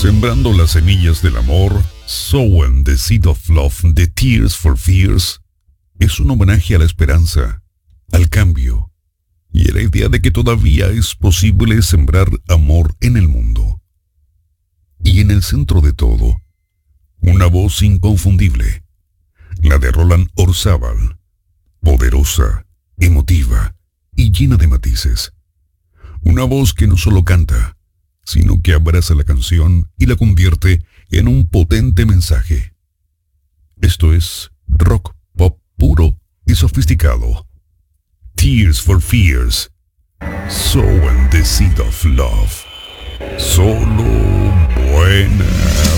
Sembrando las semillas del amor, Sowing the Seed of Love de Tears for Fears es un homenaje a la esperanza, al cambio y a la idea de que todavía es posible sembrar amor en el mundo. Y en el centro de todo, una voz inconfundible, la de Roland Orzabal, poderosa, emotiva y llena de matices. Una voz que no solo canta, sino que abraza la canción y la convierte en un potente mensaje. Esto es rock pop puro y sofisticado. Tears for Fears, Sowing the Seed of Love. Solo buena.